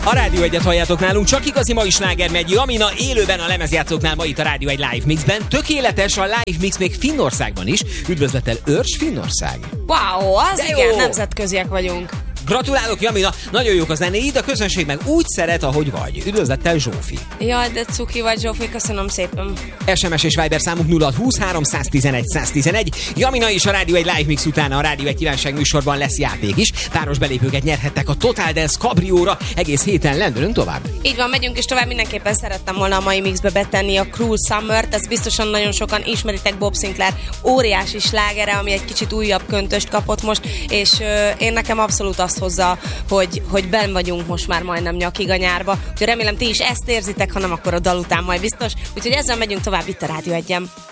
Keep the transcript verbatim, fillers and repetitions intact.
A Rádió egyet halljátok nálunk, csak igazi mai sláger megy. Amina élőben a lemezjátszóknál, ma itt a Rádió egy Live Mixben. Tökéletes a Live Mix még Finnországban is. Üdvözlettel Örs, Finnország. Wow, az de igen, jó. Nemzetköziek vagyunk. Gratulálok, Jamina, nagyon jók a zenéid, a közönség meg úgy szeret, ahogy vagy. Üdvözlettel Zsófi. Jaj, de cuki vagy, Zsófi, köszönöm szépen. es em es és Viber számunk nulla húsz három tizenegy száz tizenegy. Jamina és a Rádió egy Live Mix utána a Rádió egy kívánság műsorban lesz játék is. Páros belépőket nyerhettek a Total Dance Cabrióra. Egész héten lendülünk tovább. Így van, megyünk is tovább. Mindenképpen szerettem volna a mai mixbe betenni a Cruel Summer-t. Ezt biztosan nagyon sokan ismeritek, Bob Sinclair óriási slágere, ami egy kicsit újabb köntöst kapott most, és ö, én nekem abszolút azt hozza, hogy, hogy benn vagyunk most már majdnem nyakig a nyárba. Úgyhogy remélem ti is ezt érzitek, ha nem, akkor a dal után majd biztos. Úgyhogy ezzel megyünk tovább itt a Rádió egyen.